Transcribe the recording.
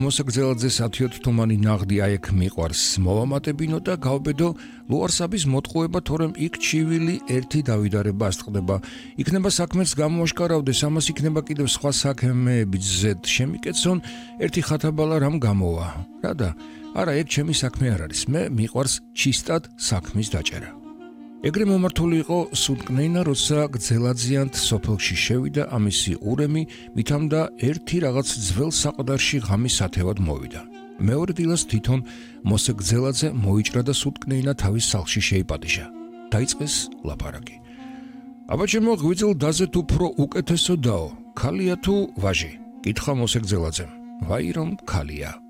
მოსაგზელაძე სათიოთ თუმანი ნაღდი აიქ მიყვარს მოვამატებინო და გავბედო ლუარსაბის მოტყუება თორემ იქ ჩივილი ერთი დავიდარება ასწყდება იქნება საქმეს გამოაშკარავდეს ამას იქნება კიდევ სხვა საქმეებიც ზედ შემიკეცონ ერთი ხათაბალა რამ გამოვა რადა არა ეგ ჩემი საქმე არ არის მე მიყვარს ჩისტად საქმის დაჭერა ეგრე მომართული იყო სულტკნეინა როცა გძელაძიანთ სოფელში შევიდა ამისი ურემი მითამდა ერთი რაღაც ძველ საყდარში ღამის სათევად მოვიდა მეორე დილას თვითონ მოსე გძელაძე მოიჭრა და სულტკნეინა თავის სახლში შეიპატიჟა დაიწყეს ლაპარაკი აბაჩემო ღვიძლ დაზეთ უფრო უკეთესოდაო ქალია თუ ვაჟი კითხა მოსე გძელაძემ ვაი რომ ქალია